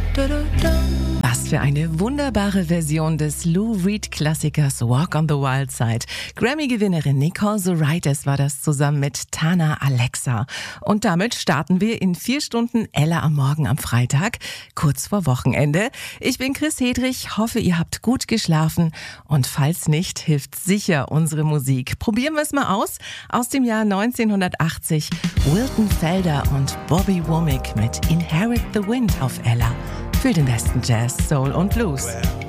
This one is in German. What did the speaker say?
Was für eine wunderbare Version des Lou Reed-Klassikers Walk on the Wild Side. Grammy-Gewinnerin Nicole Zuraitis war das zusammen mit Tana Alexa. Und damit starten wir in 4 Stunden Ella am Morgen am Freitag, kurz vor Wochenende. Ich bin Chris Hedrich, hoffe, ihr habt gut geschlafen. Und falls nicht, hilft sicher unsere Musik. Probieren wir es mal aus dem Jahr 1980. Wilton Felder und Bobby Womack mit Inherit the Wind auf Ella. Für den besten Jazz, Soul und Blues.